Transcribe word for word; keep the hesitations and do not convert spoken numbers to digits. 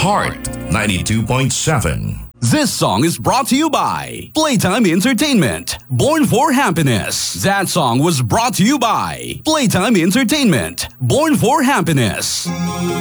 Heart ninety-two point seven. This song is brought to you by Playtime Entertainment. Born for Happiness. That song was brought to you by Playtime Entertainment. Born for Happiness.